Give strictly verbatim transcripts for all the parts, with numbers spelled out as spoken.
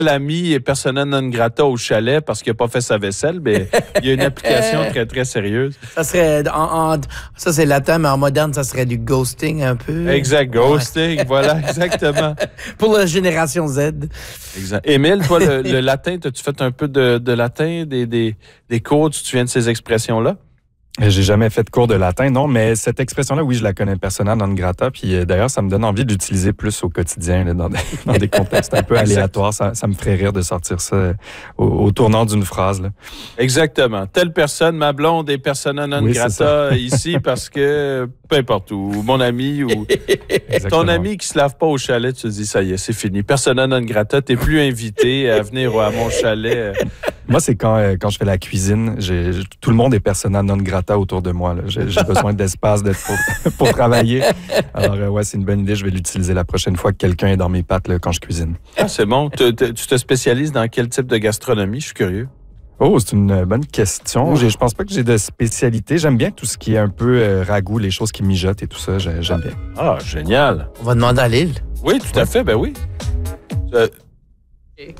l'ami persona non grata au chalet parce qu'il n'a pas fait sa vaisselle, mais il y a une application très, très sérieuse. Ça serait, en, en, ça c'est latin, mais en moderne, ça serait du ghosting un peu. Exact, ghosting, ouais. Voilà, exactement. Pour la génération Z. Exact. Émile, toi, le, le latin, as-tu fait un peu de, de latin, des, des, des cours, tu te souviens de ces expressions-là? J'ai jamais fait de cours de latin, non, mais cette expression-là, oui, je la connais persona non grata, puis euh, d'ailleurs, ça me donne envie de l'utiliser plus au quotidien, là, dans, des, dans des contextes un peu aléatoires. Ça, ça me ferait rire de sortir ça au, au tournant d'une phrase. Là. Exactement. Telle personne, ma blonde est persona non oui, grata ici parce que, peu importe, ou mon ami, ou ton ami qui se lave pas au chalet, tu te dis, ça y est, c'est fini. Persona non grata, t'es plus invité à venir à mon chalet. Moi, c'est quand, euh, quand je fais la cuisine, j'ai, tout le monde est persona non grata autour de moi. Là. J'ai, j'ai besoin d'espace d'être pour, pour travailler. Alors, euh, ouais, c'est une bonne idée. Je vais l'utiliser la prochaine fois que quelqu'un est dans mes pattes là, quand je cuisine. Ah, c'est bon. Tu te, tu te spécialises dans quel type de gastronomie? Je suis curieux. Oh, c'est une bonne question. J'ai, je pense pas que j'ai de spécialité. J'aime bien tout ce qui est un peu euh, ragoût, les choses qui mijotent et tout ça. J'aime bien. Ah, génial. On va demander à Lille. Oui, tout à fait. Ben oui. Euh... Okay.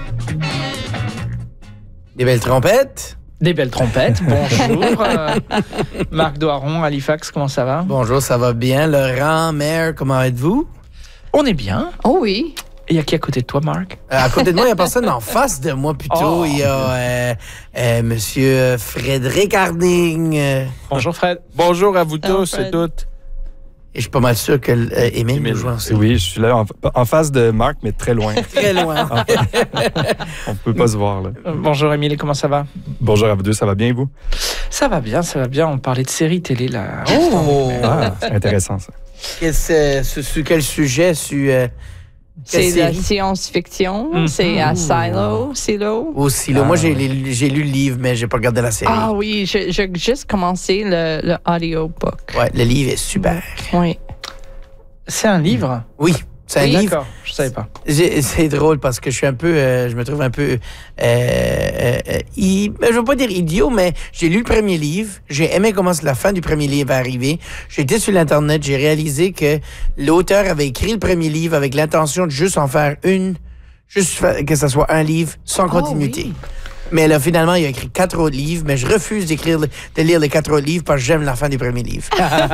Des belles trompettes. Des belles trompettes. Bonjour. euh, Marc Doiron, Halifax, comment ça va? Bonjour, ça va bien. Laurent, Mère, comment êtes-vous? On est bien. Oh oui. Et il y a qui à côté de toi, Marc? Euh, à côté de moi, il y a personne en face de moi plutôt. Oh. Il y a euh, euh, Monsieur Frédéric Harding. Euh, Bonjour, Fred. Bonjour à vous Hello, tous Fred. et toutes. et je suis pas mal sûr que euh, Émile Émile. nous joue aussi. Oui, je suis là en, en face de Marc, mais très loin. Très loin. On peut pas se voir. Là. Euh, bonjour, Émile, comment ça va? Bonjour à vous deux, ça va bien, vous? Ça va bien, ça va bien. On parlait de séries télé, là. Oh! Ah, c'est intéressant, ça. Qu'est-ce, sur, sur quel sujet? Sur, euh, quelle C'est de la série? science-fiction. Mhm. C'est à Silo. Silo. Aussi, là. Ah, moi, j'ai, ouais. lu- j'ai lu le livre, mais j'ai pas regardé la série. Ah oui, j'ai j'ai juste commencé le, le audiobook. Ouais, le livre est super. Oui. C'est un livre? Oui, c'est un Oui, livre. D'accord, je savais pas. J'ai- C'est drôle parce que je suis un peu, euh, je me trouve un peu, euh, euh, euh, i- ben, je veux pas dire idiot, mais j'ai lu le premier livre, j'ai aimé comment la fin du premier livre est arrivée. J'ai été sur l'internet, j'ai réalisé que l'auteur avait écrit le premier livre avec l'intention de juste en faire une, juste fa- que ça soit un livre sans continuité. oui. Mais là, finalement, il a écrit quatre autres livres, mais je refuse d'écrire, le- de lire les quatre autres livres parce que j'aime la fin du premier livre.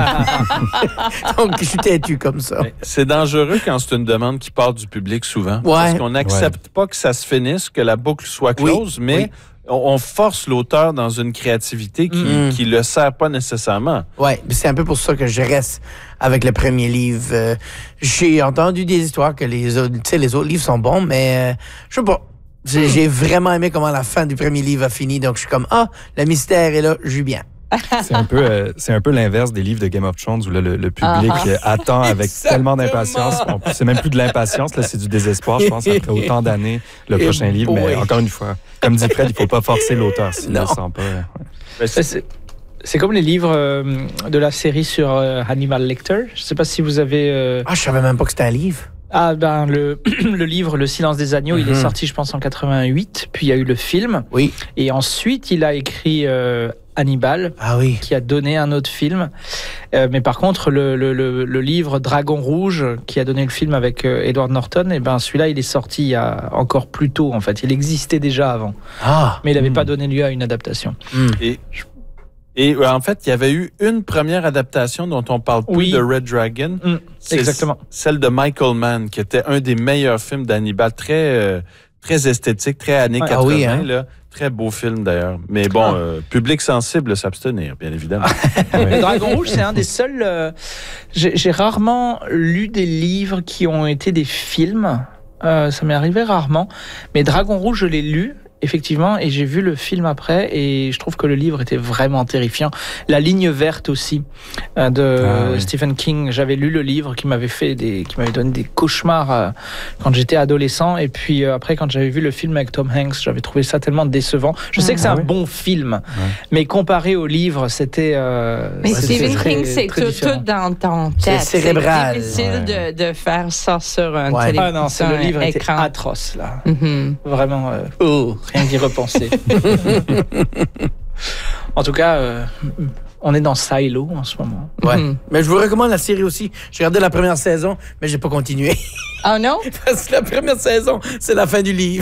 Donc, je suis têtu comme ça. Mais c'est dangereux quand c'est une demande qui part du public souvent. Ouais. Parce qu'on n'accepte pas que ça se finisse, que la boucle soit close, Oui, mais oui. On, on force l'auteur dans une créativité qui Mm. qui le sert pas nécessairement. Ouais, c'est un peu pour ça que je reste avec le premier livre. Euh, j'ai entendu des histoires que les autres, tu sais, les autres livres sont bons, mais euh, je sais pas. J'ai, j'ai vraiment aimé comment la fin du premier livre a fini, donc je suis comme ah, le mystère est là, je suis bien. C'est un peu, euh, c'est un peu l'inverse des livres de Game of Thrones où là, le, le public Ah. euh, attend avec Exactement. tellement d'impatience. Bon, c'est même plus de l'impatience, là, c'est du désespoir, je pense, après autant d'années, le Et prochain livre. Mais oui. encore une fois, comme dit Fred, il ne faut pas forcer l'auteur s'il ne Non. le sent pas. Ouais. Ben, c'est- C'est, c'est comme les livres euh, de la série sur euh, Hannibal Lecter. Je ne sais pas si vous avez... euh, Ah, je savais même pas que c'était un livre. Ah ben le, le livre Le Silence des Agneaux, il est Mhm. sorti je pense en quatre-vingt-huit, puis il y a eu le film, Oui. et ensuite il a écrit euh, Hannibal, Ah oui. qui a donné un autre film. Euh, mais par contre, le, le, le, le livre Dragon Rouge, qui a donné le film avec euh, Edward Norton, et ben celui-là, il est sorti il y a encore plus tôt, en fait. Il existait déjà avant, Ah. mais il n'avait Hmm. pas donné lieu à une adaptation. Hmm. Et, et euh, en fait, il y avait eu une première adaptation dont on parle plus Oui. de Red Dragon. Mm, C'est exactement. Celle de Michael Mann, qui était un des meilleurs films d'Hannibal, très, euh, très esthétique, très années Ah quatre-vingts. oui, hein? Là. Très beau film d'ailleurs. Mais bon, Ah. euh, public sensible, s'abstenir, bien évidemment. Le Dragon Rouge, c'est un des seuls... euh, j'ai, j'ai rarement lu des livres qui ont été des films. Euh, ça m'est arrivé rarement. Mais Dragon Rouge, je l'ai lu, effectivement, et j'ai vu le film après, et je trouve que le livre était vraiment terrifiant. La ligne verte aussi, euh, de Ah, oui. Stephen King. J'avais lu le livre qui m'avait fait des, qui m'avait donné des cauchemars euh, quand j'étais adolescent, et puis euh, après, quand j'avais vu le film avec Tom Hanks, j'avais trouvé ça tellement décevant. Je sais que c'est Ah un oui? bon film, mais comparé au livre, c'était... euh, Mais c'était Stephen très- King, c'est très tout, différent. tout dans ton C'est tête. cérébral. C'est difficile Ouais. de, de faire ça sur un Ouais. télé- Ah non, c'est sur le un livre était écran. atroce, là. Mhm. Vraiment, euh, oh, rien d'y repenser. En tout cas, euh, on est dans Silo en ce moment. Ouais. Mhm. Mais je vous recommande la série aussi. J'ai regardé la première saison, mais j'ai pas continué. Oh non? Parce que la première saison, c'est la fin du livre.